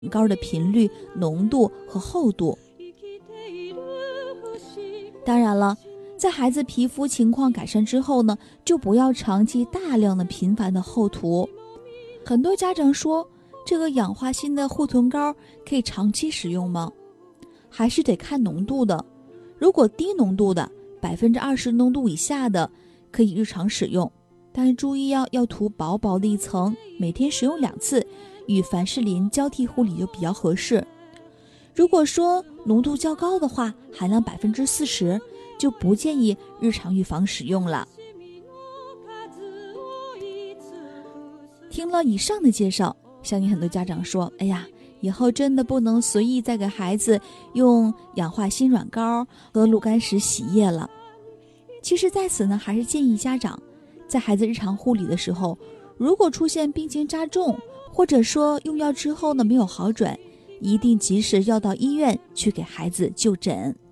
膏的频率、浓度和厚度。当然了，在孩子皮肤情况改善之后呢，就不要长期大量的频繁的厚涂。很多家长说，这个氧化锌的护臀膏可以长期使用吗？还是得看浓度的。如果低浓度的20%浓度以下的可以日常使用，但是注意要涂薄薄的一层，每天使用2次，与凡士林交替护理就比较合适。如果说浓度较高的话，含量40%，就不建议日常预防使用了。听了以上的介绍，相信很多家长说，哎呀，以后真的不能随意再给孩子用氧化锌软膏和鹿肝石洗液了。其实在此呢，还是建议家长在孩子日常护理的时候，如果出现病情加重，或者说用药之后呢没有好转，一定及时要到医院去给孩子就诊。